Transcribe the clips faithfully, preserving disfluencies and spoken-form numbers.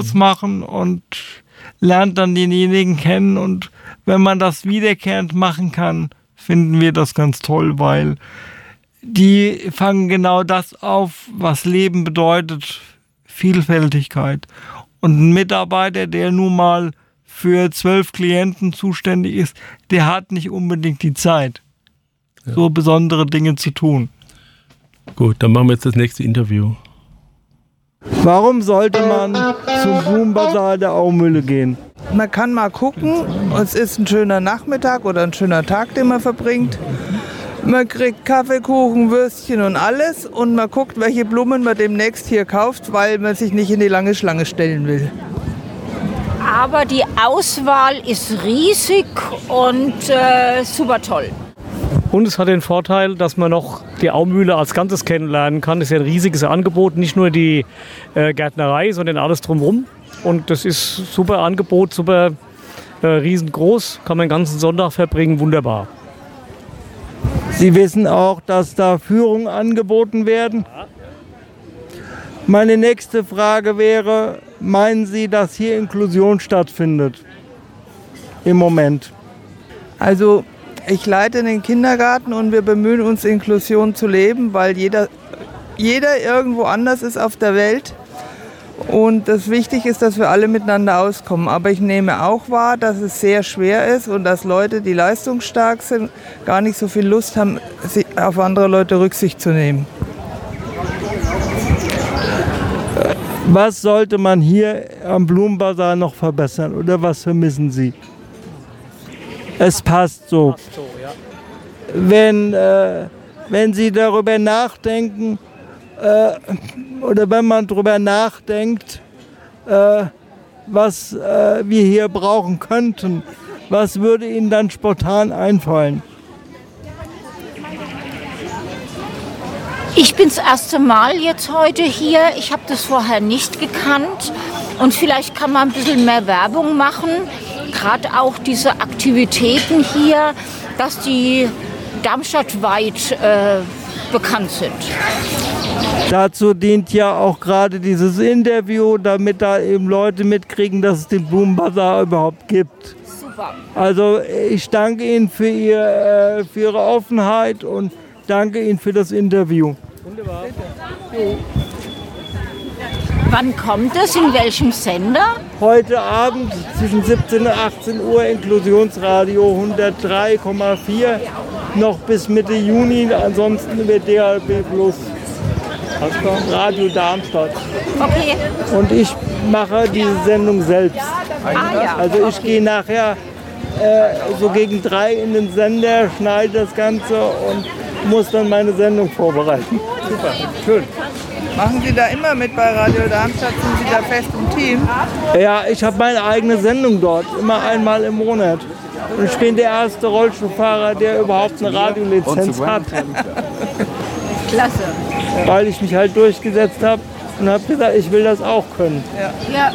das machen und lernt dann denjenigen kennen. Und wenn man das wiederkehrend machen kann, finden wir das ganz toll, weil die fangen genau das auf, was Leben bedeutet, Vielfältigkeit. Und ein Mitarbeiter, der nun mal für zwölf Klienten zuständig ist, der hat nicht unbedingt die Zeit, ja. so besondere Dinge zu tun. Gut, dann machen wir jetzt das nächste Interview. Warum sollte man zum Blumenbasar der Aumühle gehen? Man kann mal gucken, es ist ein schöner Nachmittag oder ein schöner Tag, den man verbringt. Man kriegt Kaffee, Kuchen, Würstchen und alles und man guckt, welche Blumen man demnächst hier kauft, weil man sich nicht in die lange Schlange stellen will. Aber die Auswahl ist riesig und äh, super toll. Und es hat den Vorteil, dass man noch die Aumühle als Ganzes kennenlernen kann. Es ist ja ein riesiges Angebot, nicht nur die äh, Gärtnerei, sondern alles drumherum. Und das ist ein super Angebot, super äh, riesengroß, kann man den ganzen Sonntag verbringen, wunderbar. Sie wissen auch, dass da Führungen angeboten werden? Meine nächste Frage wäre, meinen Sie, dass hier Inklusion stattfindet im Moment? Also ich leite den Kindergarten und wir bemühen uns, Inklusion zu leben, weil jeder, jeder irgendwo anders ist auf der Welt. Und das Wichtige ist, dass wir alle miteinander auskommen. Aber ich nehme auch wahr, dass es sehr schwer ist und dass Leute, die leistungsstark sind, gar nicht so viel Lust haben, auf andere Leute Rücksicht zu nehmen. Was sollte man hier am Blumenbasar noch verbessern oder was vermissen Sie? Es passt so. Passt so ja. Wenn, äh, wenn Sie darüber nachdenken, äh, oder wenn man darüber nachdenkt, äh, was äh, wir hier brauchen könnten, was würde Ihnen dann spontan einfallen? Ich bin das erste Mal jetzt heute hier. Ich habe das vorher nicht gekannt. Und vielleicht kann man ein bisschen mehr Werbung machen. Gerade auch diese Aktivitäten hier, dass die darmstadtweit äh, bekannt sind. Dazu dient ja auch gerade dieses Interview, damit da eben Leute mitkriegen, dass es den Blumenbasar überhaupt gibt. Super. Also ich danke Ihnen für, ihr, äh, für Ihre Offenheit und danke Ihnen für das Interview. Wunderbar. Wann kommt es? In welchem Sender? Heute Abend zwischen siebzehn und achtzehn Uhr Inklusionsradio hundertdrei Komma vier, noch bis Mitte Juni, ansonsten über D A B plus. Radio Darmstadt. Okay. Und ich mache diese Sendung selbst. Ah, ja. Also ich okay. gehe nachher äh, so gegen drei in den Sender, schneide das Ganze und muss dann meine Sendung vorbereiten. Super, schön. Machen Sie da immer mit bei Radio Darmstadt? Sind Sie da fest im Team? Ja, ich habe meine eigene Sendung dort, immer einmal im Monat. Und ich bin der erste Rollstuhlfahrer, der überhaupt eine Radiolizenz hat. Klasse. Weil ich mich halt durchgesetzt habe und habe gesagt, ich will das auch können. Ja. ja.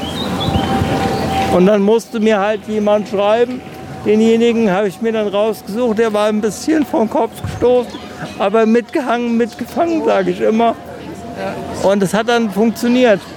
Und dann musste mir halt jemand schreiben. Denjenigen habe ich mir dann rausgesucht, der war ein bisschen vom Kopf gestoßen, aber mitgehangen, mitgefangen, sage ich immer. Und es hat dann funktioniert.